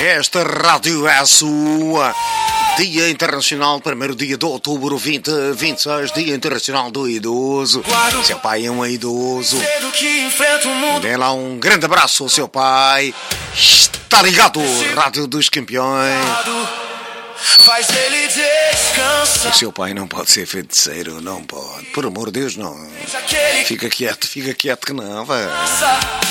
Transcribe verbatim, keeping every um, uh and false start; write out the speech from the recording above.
Esta rádio é a sua. Dia Internacional, primeiro dia de outubro, vinte vinte e seis, Dia Internacional do Idoso. Seu pai é um idoso. Dê lá um grande abraço ao seu pai. Está ligado, Rádio dos Campeões. Faz ele descansar. O seu pai não pode ser feiticeiro, não pode. Por amor de Deus, não. Fica quieto, fica quieto que não, vai.